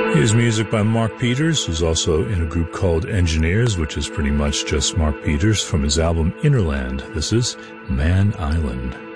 Here's music by Mark Peters, who's also in a group called Engineers, which is pretty much just Mark Peters from his album Innerland. This is Man Island.